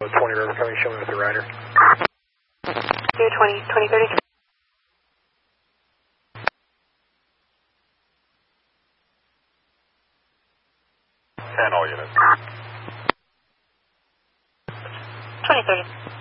20 River coming, show me with the rider. 220, 2033. 10 all units. 2030.